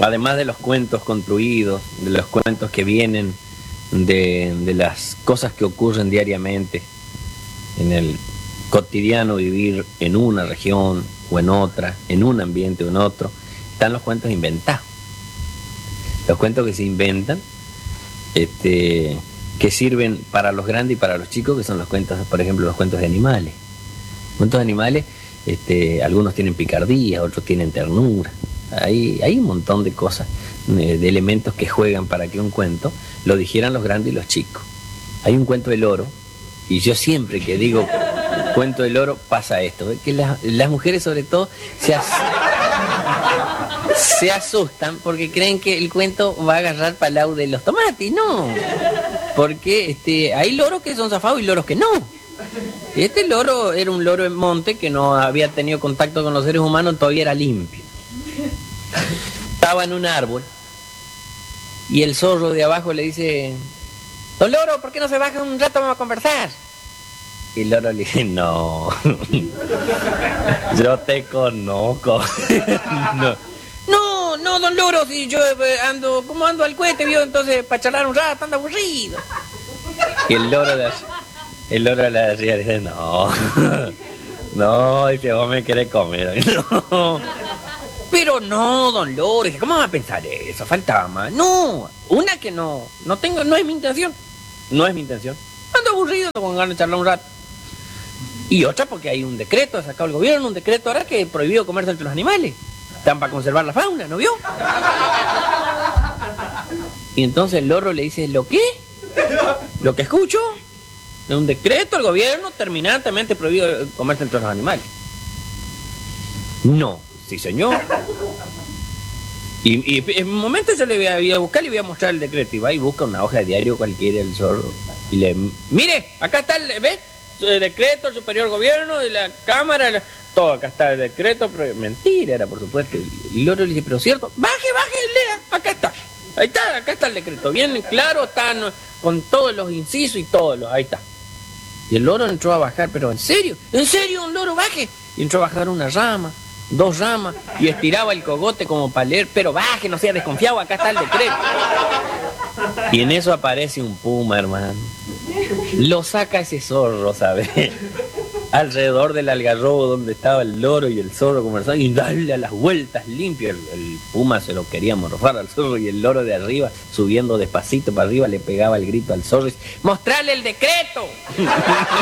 además de los cuentos construidos, de los cuentos que vienen de las cosas que ocurren diariamente en el cotidiano vivir en una región o en otra, en un ambiente o en otro, están los cuentos inventados. Los cuentos que se inventan, que sirven para los grandes y para los chicos, que son los cuentos, por ejemplo, los cuentos de animales. Cuentos de animales, algunos tienen picardía, otros tienen ternura. Hay un montón de cosas, de elementos que juegan para que un cuento lo digieran los grandes y los chicos. Hay un cuento del loro, y yo siempre que digo cuento del loro pasa esto, que las mujeres sobre todo se asustan porque creen que el cuento va a agarrar palau de los tomates, no, porque hay loros que son zafados y loros que no. Este loro era un loro en monte que no había tenido contacto con los seres humanos, todavía era limpio. Estaba en un árbol y el zorro de abajo le dice: don loro, ¿por qué no se baja un rato, vamos a conversar? Y el loro le dice: no, yo te conozco. No, don loro, si yo ando, ¿cómo ando al cohete, vio? Entonces, para charlar un rato, anda aburrido. Y el loro le decía, dice: no, dice, vos me querés comer. No. Pero no, don loro, dice, ¿cómo va a pensar eso? Faltaba más. No, una que no es mi intención. No es mi intención. Ando aburrido, con ganas de charlar un rato. Y otra porque hay un decreto, ha sacado el gobierno un decreto ahora que prohibió comerse entre los animales. Están para conservar la fauna, ¿no vio? Y entonces el loro le dice: ¿lo qué? ¿Lo que escucho? De un decreto del gobierno terminantemente prohibido comerse entre los animales. No, sí señor. Y en un momento yo le voy a buscar y voy a mostrar el decreto. Y va y busca una hoja de diario cualquiera, el zorro. Y le... Mire, acá está ¿ves? El decreto, el superior gobierno, de la cámara, todo, acá está el decreto. Pero mentira era, por supuesto. Y el loro le dice: pero cierto, baje, lea, acá está. Ahí está, acá está el decreto. Bien claro, está con todos los incisos y ahí está. Y el loro entró a bajar, pero ¿en serio, un loro baje? Y entró a bajar una rama, 2 ramas, y estiraba el cogote como para leer: pero baje, no sea desconfiado, acá está el decreto. Y en eso aparece un puma, hermano. Lo saca ese zorro, ¿sabes? Alrededor del algarrobo donde estaba el loro y el zorro conversando, y darle a las vueltas limpio. El puma se lo quería morfar al zorro, y el loro de arriba, subiendo despacito para arriba, le pegaba el grito al zorro y dice: ¡mostrarle el decreto!